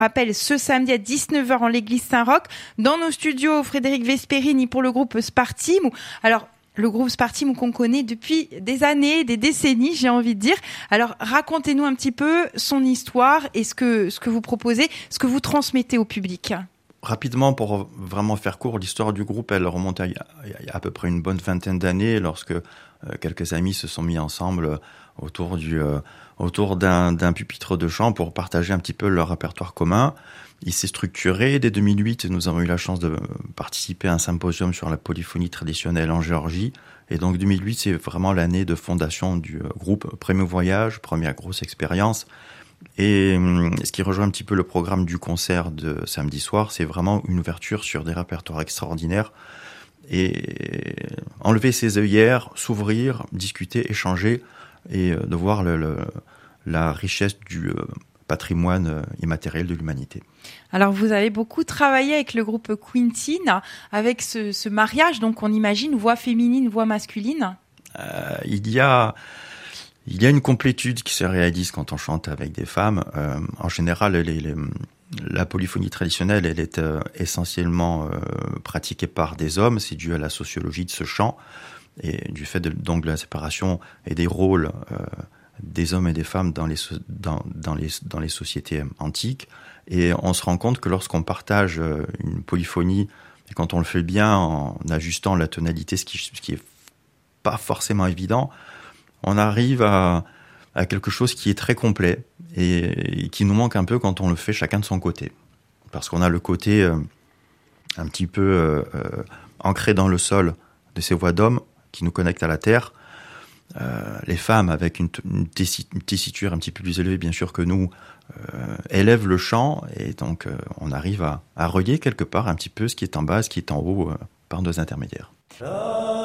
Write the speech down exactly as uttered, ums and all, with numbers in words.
Rappelle ce samedi à dix-neuf heures en l'église Saint-Roch. Dans nos studios, Frédéric Vesperini pour le groupe Spartim. Alors, le groupe Spartim qu'on connaît depuis des années, des décennies, j'ai envie de dire. Alors, racontez-nous un petit peu son histoire et ce que, ce que vous proposez, ce que vous transmettez au public. Rapidement, pour vraiment faire court, l'histoire du groupe, elle remonte à, à, à peu près une bonne vingtaine d'années, lorsque euh, quelques amis se sont mis ensemble autour, du, euh, autour d'un, d'un pupitre de chant pour partager un petit peu leur répertoire commun. Il s'est structuré. Dès deux mille huit, nous avons eu la chance de participer à un symposium sur la polyphonie traditionnelle en Géorgie. Et donc deux mille huit, c'est vraiment l'année de fondation du groupe. Premier voyage, première grosse expérience. Et ce qui rejoint un petit peu le programme du concert de samedi soir, c'est vraiment une ouverture sur des répertoires extraordinaires. Et enlever ses œillères, s'ouvrir, discuter, échanger, et de voir le, le, la richesse du patrimoine immatériel de l'humanité. Alors, vous avez beaucoup travaillé avec le groupe Quintin, avec ce, ce mariage, donc on imagine voix féminine, voix masculine. Euh, il y a... Il y a une complétude qui se réalise quand on chante avec des femmes. Euh, en général, les, les, la polyphonie traditionnelle, elle est euh, essentiellement euh, pratiquée par des hommes. C'est dû à la sociologie de ce chant et du fait de, donc de la séparation et des rôles euh, des hommes et des femmes dans les, dans, dans, les, dans les sociétés antiques. Et on se rend compte que lorsqu'on partage une polyphonie, et quand on le fait bien en ajustant la tonalité, ce qui, ce qui est pas forcément évident, on arrive à, à quelque chose qui est très complet et, et qui nous manque un peu quand on le fait chacun de son côté. Parce qu'on a le côté euh, un petit peu euh, euh, ancré dans le sol de ces voix d'hommes qui nous connectent à la terre. Euh, les femmes, avec une, une, tessi, une tessiture un petit peu plus élevée, bien sûr, que nous, euh, élèvent le chant. Et donc, euh, on arrive à, à relier quelque part un petit peu ce qui est en bas, ce qui est en haut, euh, par deux intermédiaires.